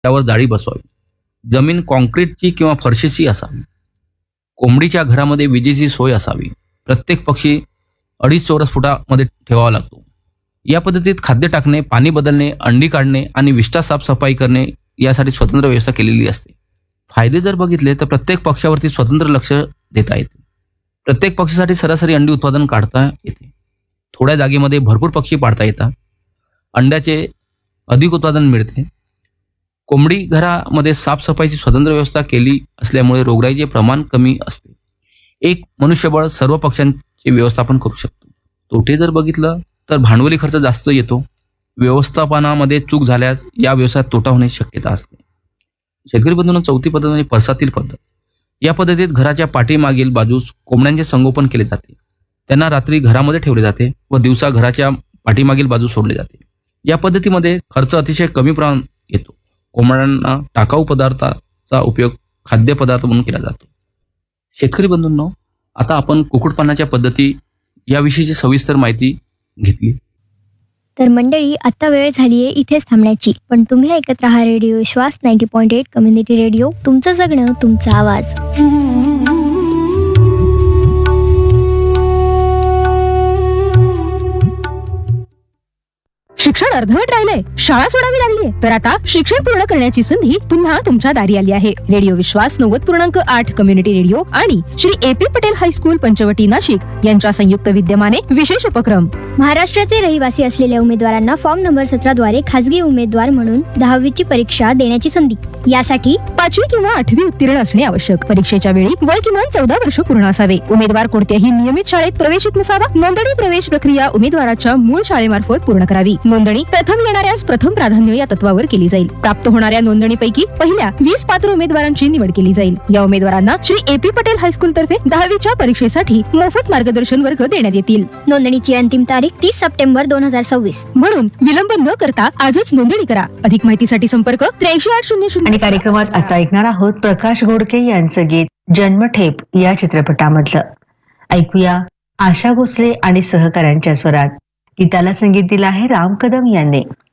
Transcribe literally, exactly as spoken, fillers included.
त्यावर जाळी बसवावी. जमीन कॉन्क्रीटची किंवा फरशीची असावी. कोंबडीच्या घरामध्ये विजेची सोय असावी. प्रत्येक पक्षी अडीच चौरस फुटामध्ये ठेवावा लागतो. या पद्धतीत खाद्य टाकणे, पाणी बदलणे, अंडी काढणे आणि विष्ठा साफसफाई करणे यासाठी स्वतंत्र व्यवस्था केलेली असते. फायदे जर बघितले तर प्रत्येक पक्षावरती स्वतंत्र लक्ष देता येते. प्रत्येक पक्षीसाठी सरासरी अंडी उत्पादन काढता येते. थोड्या जागेमध्ये भरपूर पक्षी पाळता येतात. अंड्याचे अधिक उत्पादन मिळते. कोंबडी घरामध्ये साफसफाईची स्वतंत्र व्यवस्था केली असल्यामुळे रोगराईचे प्रमाण कमी असते. एक मनुष्यबळ सर्व पक्ष्यांचे व्यवस्थापन करू शकतो. तोटे जर बघितलं तर भांडवली खर्च जास्त येतो. व्यवस्थापनामध्ये चूक झाल्यास या व्यवसायात तोटा होण्याची शक्यता असते. शेतकरी बंधूंनो, चौथी पद्धत म्हणजे परसातील पद्धत. या पद्धतीत घराच्या पाठीमागील बाजूस कोंबड्यांचे संगोपन केले जाते. त्यांना रात्री घरामध्ये ठेवले जाते व दिवसा घराच्या पाठीमागील बाजूस सोडले जाते. या पद्धतीमध्ये खर्च अतिशय कमी प्रमाणात येतो. कोंबड्यांना टाकाऊ पदार्थाचा उपयोग खाद्यपदार्थ म्हणून केला जातो. शेतकरी बंधूंनो, आता आपण कुक्कुटपालनाच्या पद्धती याविषयीची सविस्तर माहिती घेतली. तर मंडळी, आता वेळ झाली आहे इथेच थांबण्याची. पण तुम्ही ऐकत राहा रेडिओ विश्वास ninety point eight community radio. तुमचं जगणं, तुमचा आवाज. शिक्षण अर्धवट राहिलंय, शाळा सोडावी लागलीय, तर आता शिक्षण पूर्ण करण्याची संधी पुन्हा तुमच्या दारी आली आहे. रेडिओ विश्वास नव्वद पूर्णांक आठ कम्युनिटी रेडिओ आणि Shri A P Patel high school Panchavati Nashik यांच्या संयुक्त विद्यमाने विशेष उपक्रम. महाराष्ट्राचे रहिवासी असलेल्या उमेदवारांना फॉर्म नंबर सतरा द्वारे खासगी उमेदवार म्हणून दहावीची परीक्षा देण्याची संधी. यासाठी पाचवी किंवा आठवी उत्तीर्ण असणे आवश्यक. परीक्षेच्या वेळी वय किमान चौदा वर्ष पूर्ण असावे. उमेदवार कोणत्याही नियमित शाळेत प्रवेशित नसावा. नोंदणी प्रवेश प्रक्रिया उमेदवाराच्या मूळ शाळेमार्फत पूर्ण करावी. नोंदणी प्रथम येणाऱ्यास प्रथम प्राधान्य या तत्वावर केली जाईल. प्राप्त होणाऱ्या नोंदणीपैकी पहिल्या वीस पात्र उमेदवारांची निवड केली जाईल. या उमेदवारांना Shri A P Patel high school तर्फे दहावीच्या परीक्षेसाठी मोफत मार्गदर्शन वर्ग देण्यात येतील. नोंदणीची अंतिम तारीख तीस सप्टेंबर दोन हजार सव्वीस. म्हणून विलंब न करता आजच नोंदणी करा. अधिक माहितीसाठी संपर्क त्र्याऐंशी आठ शून्य शून्य. आणि कार्यक्रमात आता ऐकणार आहोत प्रकाश घोडके यांचं गीत जन्मठेप या चित्रपटामधलं. ऐकूया आशा भोसले आणि सहकाऱ्यांच्या स्वरात. गीताला संगीत दिलं आहे राम कदम यांनी.